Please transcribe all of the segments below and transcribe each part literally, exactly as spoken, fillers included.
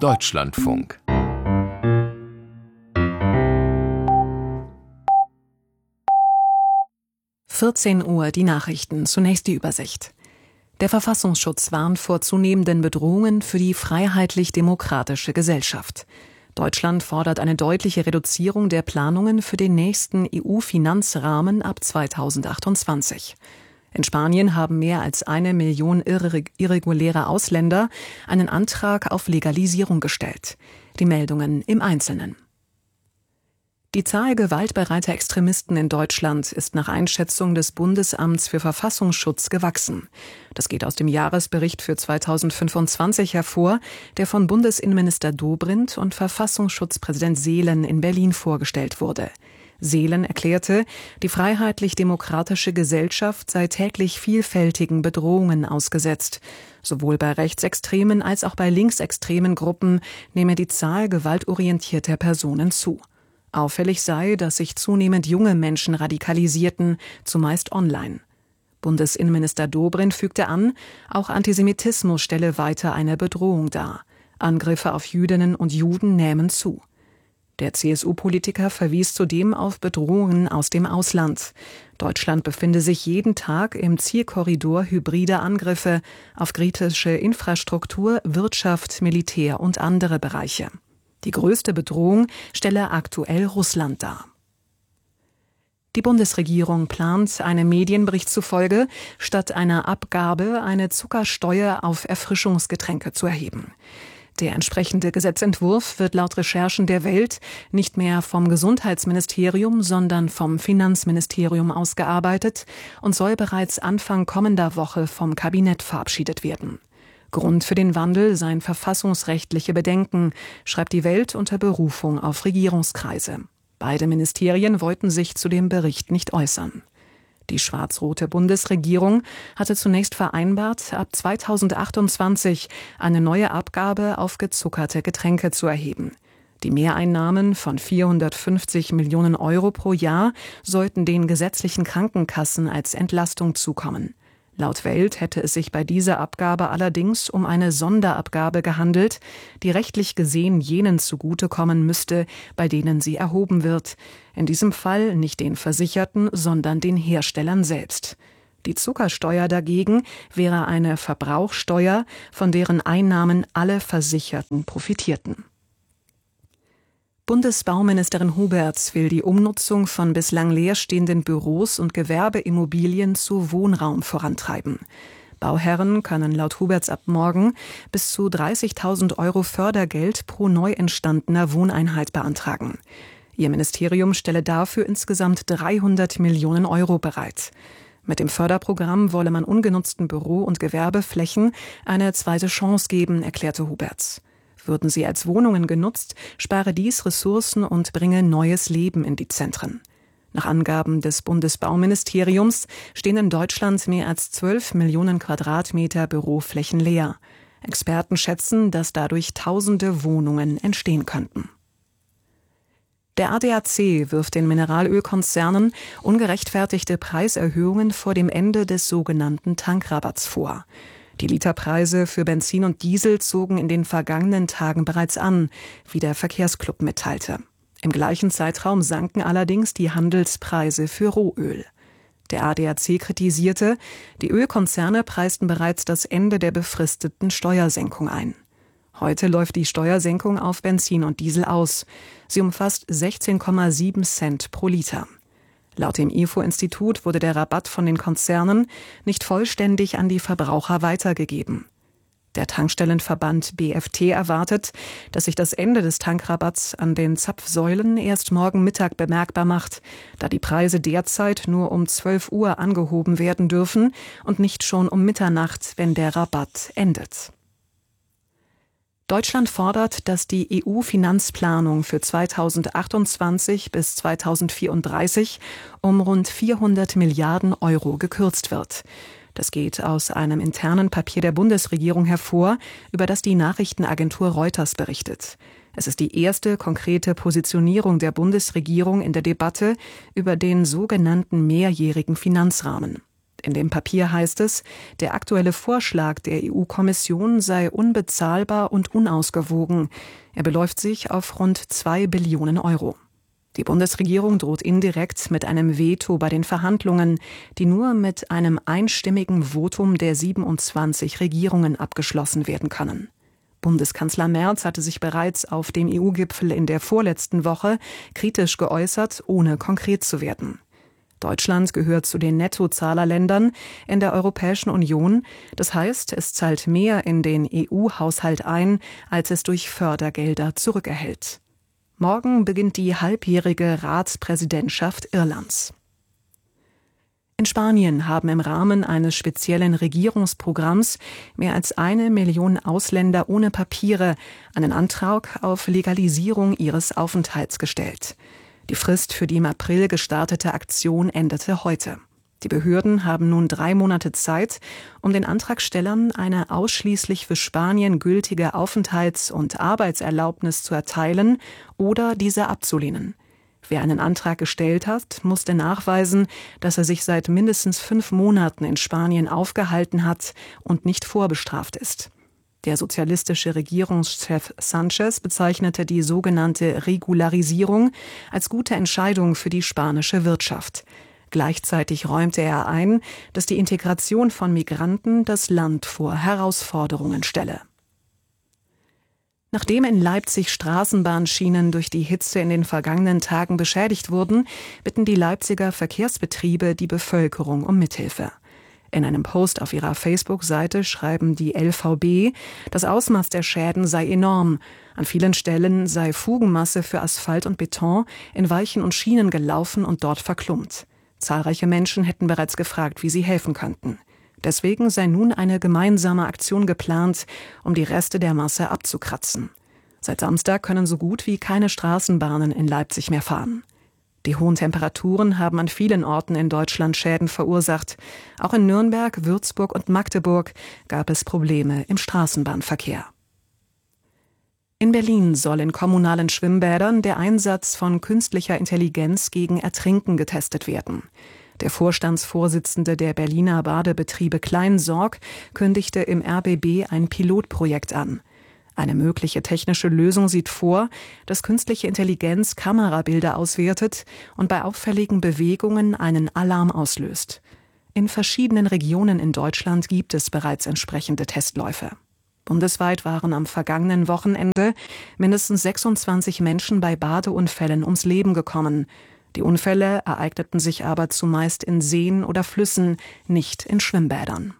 Deutschlandfunk. vierzehn Uhr, die Nachrichten, zunächst die Übersicht. Der Verfassungsschutz warnt vor zunehmenden Bedrohungen für die freiheitlich-demokratische Gesellschaft. Deutschland fordert eine deutliche Reduzierung der Planungen für den nächsten E U-Finanzrahmen ab zweitausendachtundzwanzig. In Spanien haben mehr als eine Million irre- irreguläre Ausländer einen Antrag auf Legalisierung gestellt. Die Meldungen im Einzelnen. Die Zahl gewaltbereiter Extremisten in Deutschland ist nach Einschätzung des Bundesamts für Verfassungsschutz gewachsen. Das geht aus dem Jahresbericht für zweitausendfünfundzwanzig hervor, der von Bundesinnenminister Dobrindt und Verfassungsschutzpräsident Seelen in Berlin vorgestellt wurde. Seelen erklärte, die freiheitlich-demokratische Gesellschaft sei täglich vielfältigen Bedrohungen ausgesetzt. Sowohl bei rechtsextremen als auch bei linksextremen Gruppen nehme die Zahl gewaltorientierter Personen zu. Auffällig sei, dass sich zunehmend junge Menschen radikalisierten, zumeist online. Bundesinnenminister Dobrindt fügte an, auch Antisemitismus stelle weiter eine Bedrohung dar. Angriffe auf Jüdinnen und Juden nähmen zu. Der C S U-Politiker verwies zudem auf Bedrohungen aus dem Ausland. Deutschland befinde sich jeden Tag im Zielkorridor hybrider Angriffe auf kritische Infrastruktur, Wirtschaft, Militär und andere Bereiche. Die größte Bedrohung stelle aktuell Russland dar. Die Bundesregierung plant, einem Medienbericht zufolge, statt einer Abgabe eine Zuckersteuer auf Erfrischungsgetränke zu erheben. Der entsprechende Gesetzentwurf wird laut Recherchen der Welt nicht mehr vom Gesundheitsministerium, sondern vom Finanzministerium ausgearbeitet und soll bereits Anfang kommender Woche vom Kabinett verabschiedet werden. Grund für den Wandel seien verfassungsrechtliche Bedenken, schreibt die Welt unter Berufung auf Regierungskreise. Beide Ministerien wollten sich zu dem Bericht nicht äußern. Die schwarz-rote Bundesregierung hatte zunächst vereinbart, ab zweitausendachtundzwanzig eine neue Abgabe auf gezuckerte Getränke zu erheben. Die Mehreinnahmen von vierhundertfünfzig Millionen Euro pro Jahr sollten den gesetzlichen Krankenkassen als Entlastung zukommen. Laut Welt hätte es sich bei dieser Abgabe allerdings um eine Sonderabgabe gehandelt, die rechtlich gesehen jenen zugutekommen müsste, bei denen sie erhoben wird. In diesem Fall nicht den Versicherten, sondern den Herstellern selbst. Die Zuckersteuer dagegen wäre eine Verbrauchsteuer, von deren Einnahmen alle Versicherten profitierten. Bundesbauministerin Huberts will die Umnutzung von bislang leerstehenden Büros und Gewerbeimmobilien zu Wohnraum vorantreiben. Bauherren können laut Huberts ab morgen bis zu dreißigtausend Euro Fördergeld pro neu entstandener Wohneinheit beantragen. Ihr Ministerium stelle dafür insgesamt dreihundert Millionen Euro bereit. Mit dem Förderprogramm wolle man ungenutzten Büro- und Gewerbeflächen eine zweite Chance geben, erklärte Huberts. Würden sie als Wohnungen genutzt, spare dies Ressourcen und bringe neues Leben in die Zentren. Nach Angaben des Bundesbauministeriums stehen in Deutschland mehr als zwölf Millionen Quadratmeter Büroflächen leer. Experten schätzen, dass dadurch tausende Wohnungen entstehen könnten. Der A D A C wirft den Mineralölkonzernen ungerechtfertigte Preiserhöhungen vor dem Ende des sogenannten Tankrabatts vor. Die Literpreise für Benzin und Diesel zogen in den vergangenen Tagen bereits an, wie der Verkehrsclub mitteilte. Im gleichen Zeitraum sanken allerdings die Handelspreise für Rohöl. Der A D A C kritisierte, die Ölkonzerne preisten bereits das Ende der befristeten Steuersenkung ein. Heute läuft die Steuersenkung auf Benzin und Diesel aus. Sie umfasst sechzehn Komma sieben Cent pro Liter. Laut dem I F O-Institut wurde der Rabatt von den Konzernen nicht vollständig an die Verbraucher weitergegeben. Der Tankstellenverband B F T erwartet, dass sich das Ende des Tankrabatts an den Zapfsäulen erst morgen Mittag bemerkbar macht, da die Preise derzeit nur um zwölf Uhr angehoben werden dürfen und nicht schon um Mitternacht, wenn der Rabatt endet. Deutschland fordert, dass die E U-Finanzplanung für zweitausendachtundzwanzig bis zweitausendvierunddreißig um rund vierhundert Milliarden Euro gekürzt wird. Das geht aus einem internen Papier der Bundesregierung hervor, über das die Nachrichtenagentur Reuters berichtet. Es ist die erste konkrete Positionierung der Bundesregierung in der Debatte über den sogenannten mehrjährigen Finanzrahmen. In dem Papier heißt es, der aktuelle Vorschlag der E U-Kommission sei unbezahlbar und unausgewogen. Er beläuft sich auf rund zwei Billionen Euro. Die Bundesregierung droht indirekt mit einem Veto bei den Verhandlungen, die nur mit einem einstimmigen Votum der siebenundzwanzig Regierungen abgeschlossen werden können. Bundeskanzler Merz hatte sich bereits auf dem E U-Gipfel in der vorletzten Woche kritisch geäußert, ohne konkret zu werden. Deutschland gehört zu den Nettozahlerländern in der Europäischen Union. Das heißt, es zahlt mehr in den E U-Haushalt ein, als es durch Fördergelder zurückerhält. Morgen beginnt die halbjährige Ratspräsidentschaft Irlands. In Spanien haben im Rahmen eines speziellen Regierungsprogramms mehr als eine Million Ausländer ohne Papiere einen Antrag auf Legalisierung ihres Aufenthalts gestellt. Die Frist für die im April gestartete Aktion endete heute. Die Behörden haben nun drei Monate Zeit, um den Antragstellern eine ausschließlich für Spanien gültige Aufenthalts- und Arbeitserlaubnis zu erteilen oder diese abzulehnen. Wer einen Antrag gestellt hat, musste nachweisen, dass er sich seit mindestens fünf Monaten in Spanien aufgehalten hat und nicht vorbestraft ist. Der sozialistische Regierungschef Sánchez bezeichnete die sogenannte Regularisierung als gute Entscheidung für die spanische Wirtschaft. Gleichzeitig räumte er ein, dass die Integration von Migranten das Land vor Herausforderungen stelle. Nachdem in Leipzig Straßenbahnschienen durch die Hitze in den vergangenen Tagen beschädigt wurden, bitten die Leipziger Verkehrsbetriebe die Bevölkerung um Mithilfe. In einem Post auf ihrer Facebook-Seite schreiben die L V B, das Ausmaß der Schäden sei enorm. An vielen Stellen sei Fugenmasse für Asphalt und Beton in Weichen und Schienen gelaufen und dort verklumpt. Zahlreiche Menschen hätten bereits gefragt, wie sie helfen könnten. Deswegen sei nun eine gemeinsame Aktion geplant, um die Reste der Masse abzukratzen. Seit Samstag können so gut wie keine Straßenbahnen in Leipzig mehr fahren. Die hohen Temperaturen haben an vielen Orten in Deutschland Schäden verursacht. Auch in Nürnberg, Würzburg und Magdeburg gab es Probleme im Straßenbahnverkehr. In Berlin soll in kommunalen Schwimmbädern der Einsatz von künstlicher Intelligenz gegen Ertrinken getestet werden. Der Vorstandsvorsitzende der Berliner Badebetriebe Kleinsorg kündigte im R B B ein Pilotprojekt an. Eine mögliche technische Lösung sieht vor, dass künstliche Intelligenz Kamerabilder auswertet und bei auffälligen Bewegungen einen Alarm auslöst. In verschiedenen Regionen in Deutschland gibt es bereits entsprechende Testläufe. Bundesweit waren am vergangenen Wochenende mindestens sechsundzwanzig Menschen bei Badeunfällen ums Leben gekommen. Die Unfälle ereigneten sich aber zumeist in Seen oder Flüssen, nicht in Schwimmbädern.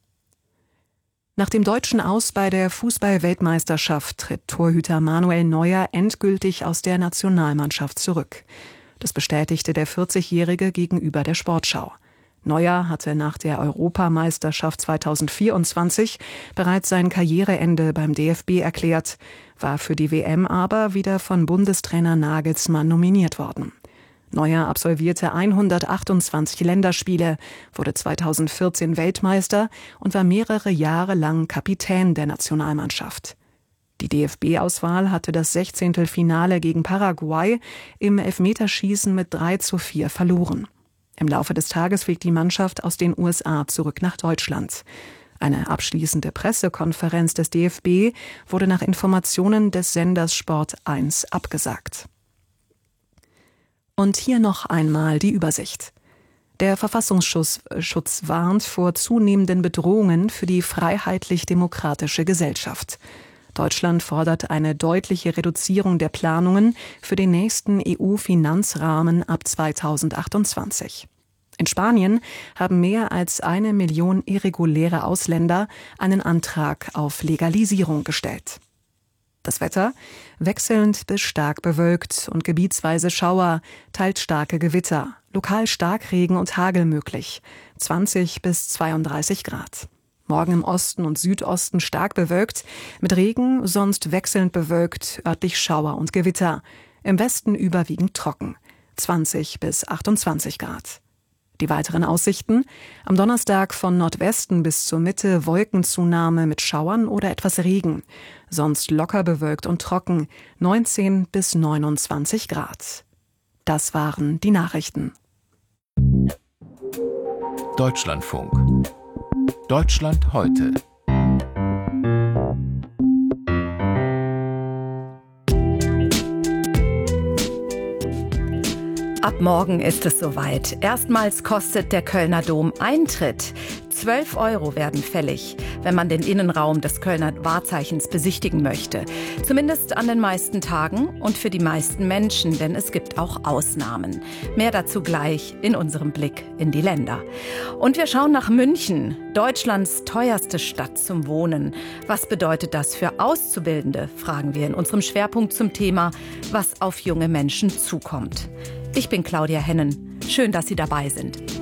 Nach dem deutschen Aus bei der Fußball-Weltmeisterschaft tritt Torhüter Manuel Neuer endgültig aus der Nationalmannschaft zurück. Das bestätigte der vierzigjährige gegenüber der Sportschau. Neuer hatte nach der Europameisterschaft zweitausendvierundzwanzig bereits sein Karriereende beim D F B erklärt, war für die W M aber wieder von Bundestrainer Nagelsmann nominiert worden. Neuer absolvierte hundertachtundzwanzig Länderspiele, wurde zweitausendvierzehn Weltmeister und war mehrere Jahre lang Kapitän der Nationalmannschaft. Die D F B-Auswahl hatte das Sechzehntelfinale gegen Paraguay im Elfmeterschießen mit drei zu vier verloren. Im Laufe des Tages fliegt die Mannschaft aus den U S A zurück nach Deutschland. Eine abschließende Pressekonferenz des D F B wurde nach Informationen des Senders Sport eins abgesagt. Und hier noch einmal die Übersicht. Der Verfassungsschutz Schutz warnt vor zunehmenden Bedrohungen für die freiheitlich-demokratische Gesellschaft. Deutschland fordert eine deutliche Reduzierung der Planungen für den nächsten E U-Finanzrahmen ab zweitausendachtundzwanzig. In Spanien haben mehr als eine Million irreguläre Ausländer einen Antrag auf Legalisierung gestellt. Das Wetter: wechselnd bis stark bewölkt und gebietsweise Schauer, teils starke Gewitter, lokal Starkregen und Hagel möglich, zwanzig bis zweiunddreißig Grad. Morgen im Osten und Südosten stark bewölkt, mit Regen, sonst wechselnd bewölkt, örtlich Schauer und Gewitter. Im Westen überwiegend trocken, zwanzig bis achtundzwanzig Grad. Die weiteren Aussichten: am Donnerstag von Nordwesten bis zur Mitte Wolkenzunahme mit Schauern oder etwas Regen. Sonst locker bewölkt und trocken, neunzehn bis neunundzwanzig Grad. Das waren die Nachrichten. Deutschlandfunk. Deutschland heute. Ab morgen ist es soweit. Erstmals kostet der Kölner Dom Eintritt. zwölf Euro werden fällig, wenn man den Innenraum des Kölner Wahrzeichens besichtigen möchte. Zumindest an den meisten Tagen und für die meisten Menschen, denn es gibt auch Ausnahmen. Mehr dazu gleich in unserem Blick in die Länder. Und wir schauen nach München, Deutschlands teuerste Stadt zum Wohnen. Was bedeutet das für Auszubildende, fragen wir in unserem Schwerpunkt zum Thema, was auf junge Menschen zukommt. Ich bin Claudia Hennen. Schön, dass Sie dabei sind.